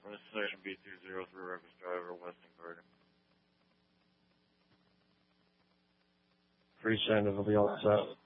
From section B203 Records Driver, Weston Garden. Appreciate it. It'll be all set.